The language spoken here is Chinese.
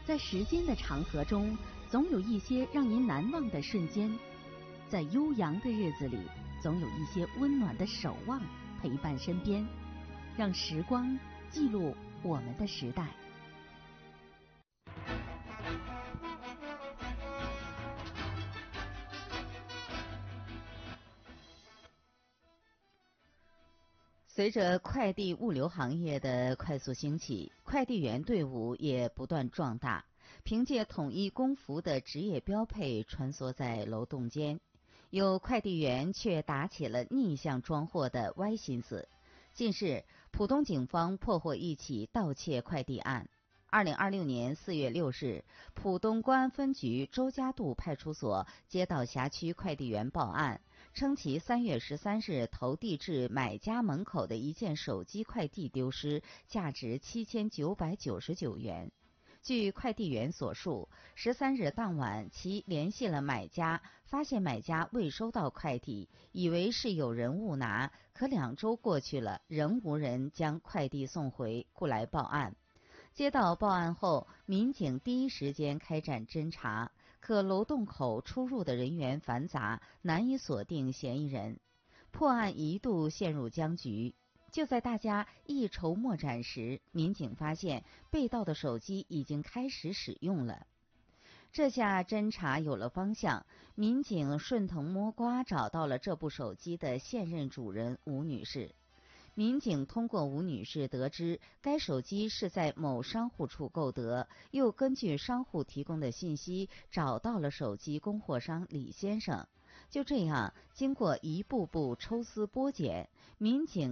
在时间的长河中，总有一些让您难忘的瞬间；在悠扬的日子里，总有一些温暖的守望陪伴身边。让时光记录我们的时代。随着快递物流行业的快速兴起，快递员队伍也不断壮大，凭借统一工服的职业标配穿梭在楼栋间。有快递员却打起了逆向装货的歪心思。近日，浦东警方破获一起盗窃快递案。2026年4月6日，浦东公安分局周家渡派出所接到辖区快递员报案，称其3月13日投递至买家门口的一件手机快递丢失，价值7999元。据快递员所述，13日当晚其联系了买家，发现买家未收到快递，以为是有人误拿，可2周过去了，仍无人将快递送回，故来报案。接到报案后，民警第一时间开展侦查，可楼洞口出入的人员繁杂，难以锁定嫌疑人，破案一度陷入僵局。就在大家一筹莫展时，民警发现被盗的手机已经开始使用了。这下侦查有了方向，民警顺藤摸瓜找到了这部手机的现任主人吴女士。民警通过吴女士得知，该手机是在某商户处购得，又根据商户提供的信息找到了手机供货商李先生。就这样，经过一步步抽丝剥茧，民警